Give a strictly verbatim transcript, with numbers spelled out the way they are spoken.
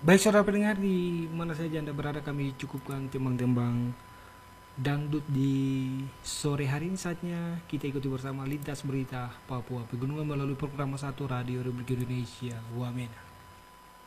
Baik saudara pendengar, di mana saja Anda berada, kami cukupkan tembang-tembang dangdut di sore hari ini. Saatnya kita ikuti bersama lintas berita Papua Pegunungan melalui program satu Radio Republik Indonesia Wamena.